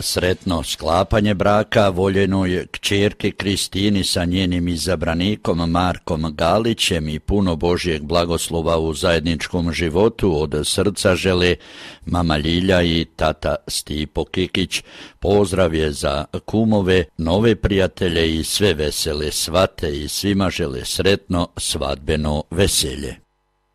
sretno sklapanje braka voljenoj kćerke Kristini sa njenim izabranikom Markom Galićem i puno Božjeg blagoslova u zajedničkom životu od srca žele mama Ljilja i tata Stipo Kikić. Pozdrav je za kumove, nove prijatelje i sve vesele svate i svima žele sretno svadbeno veselje.